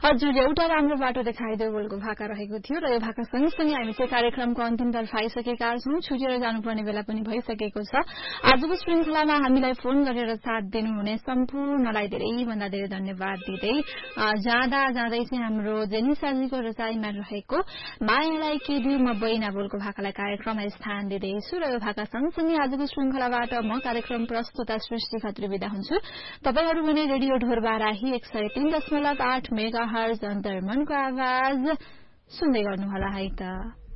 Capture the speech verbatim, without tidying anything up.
हजुर एउटा राम्रो बाटो देखाइदेऊ बोलको भाका रहेको थियो र यो भाका सँगसँगै हामी चाहिँ कार्यक्रमको अन्तिमतर्फ आइसकेका छौं। छुटेर जानुपर्ने बेला पनि भइसकेको छ। आजको श्रृंखलामा हामीलाई फोन गरेर साथ दिनुहुने सम्पूर्णलाई धेरै भन्दा धेरै धन्यवाद दिँदै जाँदा जाँदै चाहिँ हाम्रो जेनिसाजीको रचाइमा रहेको मायालाई के दिउ म बैना बोलको भाकालाई कार्यक्रममा स्थान दिँदैछु र यो भाका सँगसँगै आजको श्रृंखलाबाट म कार्यक्रम प्रस्तुता सृष्टि खत्री बिदा हुन्छु। तपाईहरु भने रेडियो ढोरबाराही एक सय तीन दशमलव आठ मेगा हर्ज अन्तर्मनको आवाज सुन्दै गर्नुहोला है त।